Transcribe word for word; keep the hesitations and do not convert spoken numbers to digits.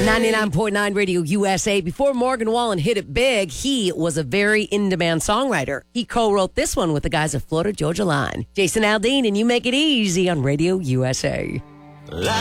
ninety-nine point nine Radio U S A. Before Morgan Wallen hit it big, he was a very in-demand songwriter. He co-wrote this one with the guys at Florida Georgia Line. Jason Aldean, and You Make It Easy on Radio U S A.